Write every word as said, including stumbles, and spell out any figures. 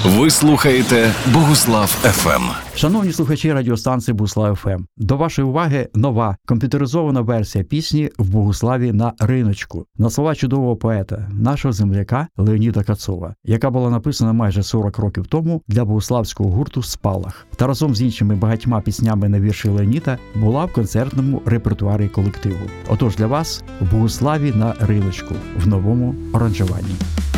Ви слухаєте Богуслав еф ем. Шановні слухачі радіостанції Богуслав еф ем, до вашої уваги нова комп'ютеризована версія пісні «В Богуславі на риночку» на слова чудового поета, нашого земляка Леоніда Кацова, яка була написана майже сорок років тому для богуславського гурту «Спалах» та разом з іншими багатьма піснями на вірші Леоніда була в концертному репертуарі колективу. Отож для вас «В Богуславі на риночку» в новому аранжуванні.